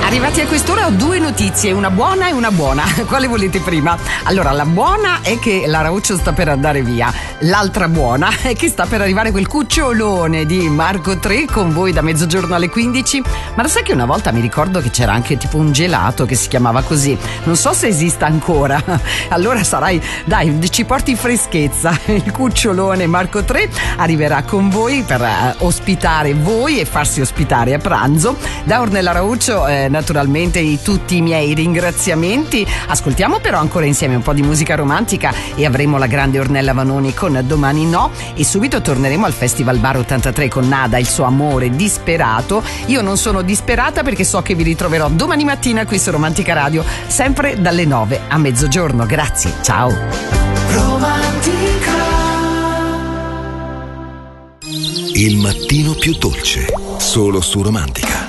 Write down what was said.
Arrivati a quest'ora ho due notizie, una buona e una buona. Quale volete prima? Allora, la buona è che l'Arauccio sta per andare via. L'altra buona è che sta per arrivare quel cucciolone di Marco 3 con voi da mezzogiorno alle 15. Ma lo sai che una volta mi ricordo che c'era anche tipo un gelato che si chiamava così. Non so se esista ancora. Allora dai, ci porti freschezza. Il cucciolone Marco 3 arriverà con voi per ospitare voi e farsi ospitare a pranzo. Da Ornella Arauccio naturalmente tutti i miei ringraziamenti. Ascoltiamo però ancora insieme un po' di musica romantica e avremo la grande Ornella Vanoni con Domani No, e subito torneremo al Festival Bar 83 con Nada, il suo amore disperato. Io non sono disperata perché so che vi ritroverò domani mattina qui su Romantica Radio, sempre dalle 9 a mezzogiorno. Grazie, ciao. Romantica. Il mattino più dolce, solo su Romantica.